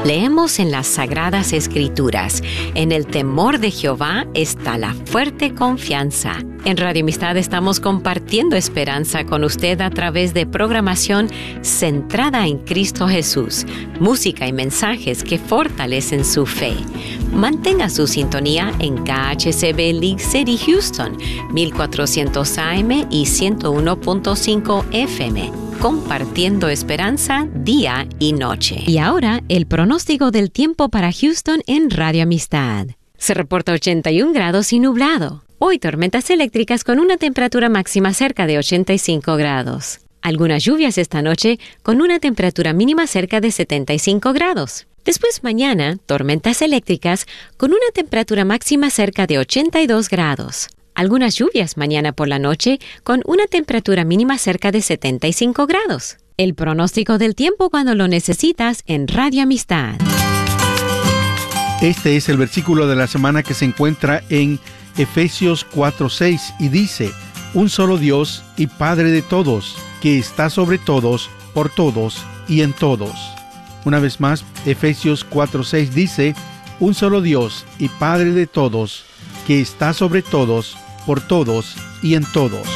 Leemos en las Sagradas Escrituras: en el temor de Jehová está la fuerte confianza. En Radio Amistad estamos compartiendo esperanza con usted a través de programación centrada en Cristo Jesús, música y mensajes que fortalecen su fe. Mantenga su sintonía en KHCB League City, Houston, 1400 AM y 101.5 FM. Compartiendo esperanza día y noche. Y ahora, el pronóstico del tiempo para Houston en Radio Amistad. Se reporta 81 grados y nublado. Hoy tormentas eléctricas con una temperatura máxima cerca de 85 grados. Algunas lluvias esta noche con una temperatura mínima cerca de 75 grados. Después mañana, tormentas eléctricas con una temperatura máxima cerca de 82 grados. Algunas lluvias mañana por la noche con una temperatura mínima cerca de 75 grados. El pronóstico del tiempo cuando lo necesitas en Radio Amistad. Este es el versículo de la semana que se encuentra en Efesios 4:6 y dice: un solo Dios y Padre de todos, que está sobre todos, por todos y en todos. Una vez más, Efesios 4:6 dice: un solo Dios y Padre de todos, que está sobre todos, por todos y en todos.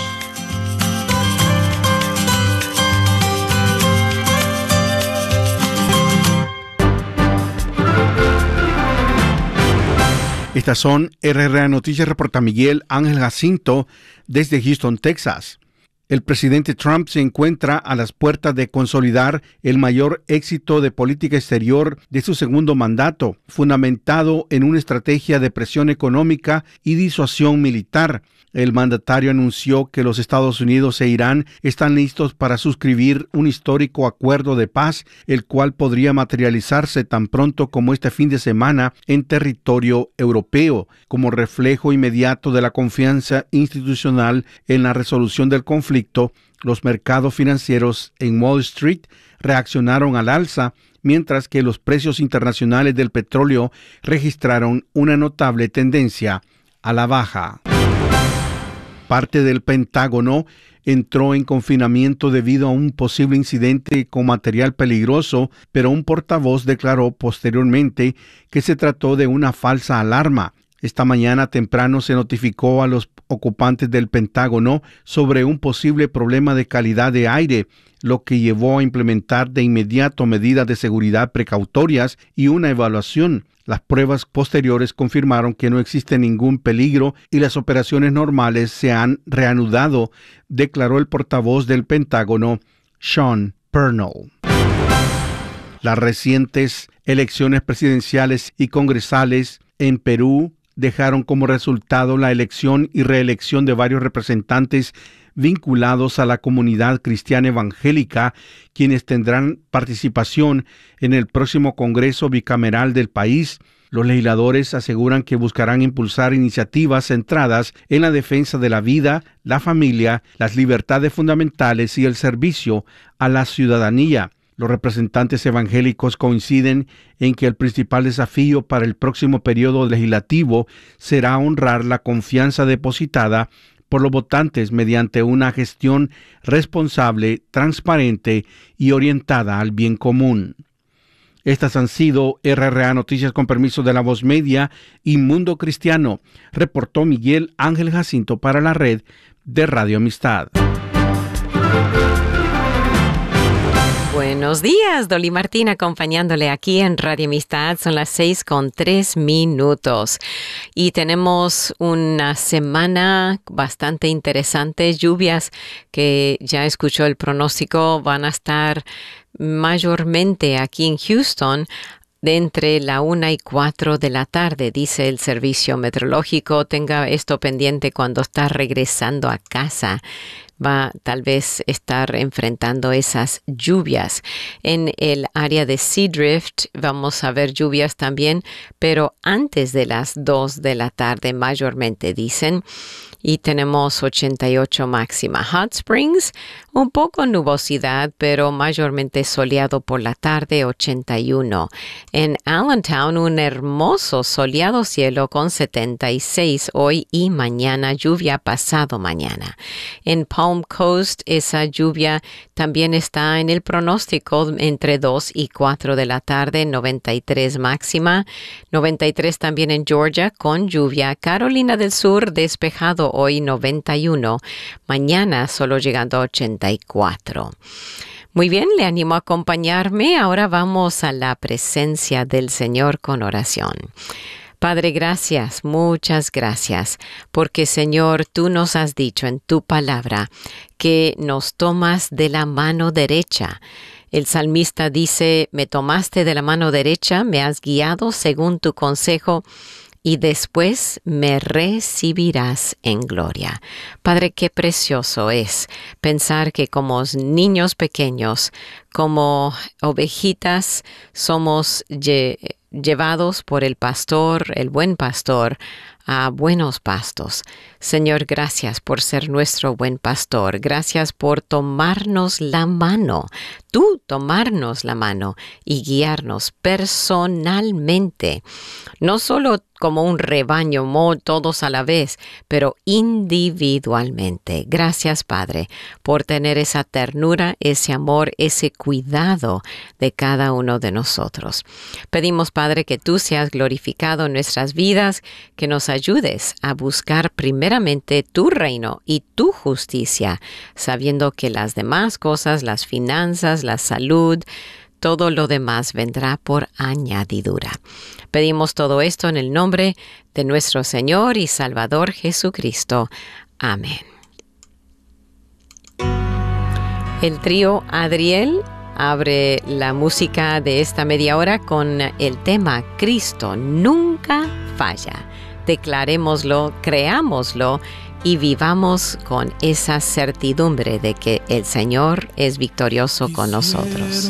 Estas son RRA Noticias, reporta Miguel Ángel Jacinto desde Houston, Texas. El presidente Trump se encuentra a las puertas de consolidar el mayor éxito de política exterior de su segundo mandato, fundamentado en una estrategia de presión económica y disuasión militar. El mandatario anunció que los Estados Unidos e Irán están listos para suscribir un histórico acuerdo de paz, el cual podría materializarse tan pronto como este fin de semana en territorio europeo, como reflejo inmediato de la confianza institucional en la resolución del conflicto. Los mercados financieros en Wall Street reaccionaron al alza, mientras que los precios internacionales del petróleo registraron una notable tendencia a la baja. Parte del Pentágono entró en confinamiento debido a un posible incidente con material peligroso, pero un portavoz declaró posteriormente que se trató de una falsa alarma. Esta mañana temprano se notificó a los ocupantes del Pentágono sobre un posible problema de calidad de aire, lo que llevó a implementar de inmediato medidas de seguridad precautorias y una evaluación. Las pruebas posteriores confirmaron que no existe ningún peligro y las operaciones normales se han reanudado, declaró el portavoz del Pentágono, Sean Purnell. Las recientes elecciones presidenciales y congresales en Perú dejaron como resultado la elección y reelección de varios representantes vinculados a la comunidad cristiana evangélica, quienes tendrán participación en el próximo Congreso bicameral del país. Los legisladores aseguran que buscarán impulsar iniciativas centradas en la defensa de la vida, la familia, las libertades fundamentales y el servicio a la ciudadanía. Los representantes evangélicos coinciden en que el principal desafío para el próximo periodo legislativo será honrar la confianza depositada por los votantes mediante una gestión responsable, transparente y orientada al bien común. Estas han sido RRA Noticias con permiso de La Voz Media y Mundo Cristiano, reportó Miguel Ángel Jacinto para la red de Radio Amistad. Buenos días, Dolly Martín acompañándole aquí en Radio Amistad. Son las 6:03 y tenemos una semana bastante interesante. Lluvias que ya escuchó el pronóstico van a estar mayormente aquí en Houston de entre la 1 y 4 de la tarde, dice el servicio meteorológico. Tenga esto pendiente cuando está regresando a casa. Va tal vez estar enfrentando esas lluvias. En el área de Seadrift vamos a ver lluvias también, pero antes de las 2 de la tarde mayormente, dicen. y tenemos 88 máxima. Hot Springs, un poco nubosidad, pero mayormente soleado por la tarde, 81. En Allentown, un hermoso soleado cielo con 76 hoy y mañana, lluvia pasado mañana. En Palm Coast, esa lluvia también está en el pronóstico entre 2 y 4 de la tarde, 93 máxima. 93 también en Georgia con lluvia. Carolina del Sur, despejado hoy, 91. Mañana solo llegando a 84. Muy bien, le animo a acompañarme. Ahora vamos a la presencia del Señor con oración. Padre, gracias, muchas gracias, porque Señor, tú nos has dicho en tu palabra que nos tomas de la mano derecha. El salmista dice, me tomaste de la mano derecha, me has guiado según tu consejo, y después me recibirás en gloria. Padre, qué precioso es pensar que como niños pequeños, como ovejitas, somos llevados por el pastor, el buen pastor, a buenos pastos. Señor, gracias por ser nuestro buen pastor. Gracias por tomarnos la mano. Tú tomarnos la mano y guiarnos personalmente. No solo como un rebaño, todos a la vez, pero individualmente. Gracias, Padre, por tener esa ternura, ese amor, ese cuidado de cada uno de nosotros. Pedimos, Padre, que tú seas glorificado en nuestras vidas, que nos ayudes a buscar primeramente tu reino y tu justicia, sabiendo que las demás cosas, las finanzas, la salud, todo lo demás vendrá por añadidura. Pedimos todo esto en el nombre de nuestro Señor y Salvador Jesucristo. Amén. El trío Adriel abre la música de esta media hora con el tema Cristo nunca falla. Declarémoslo, creámoslo y vivamos con esa certidumbre de que el Señor es victorioso con nosotros.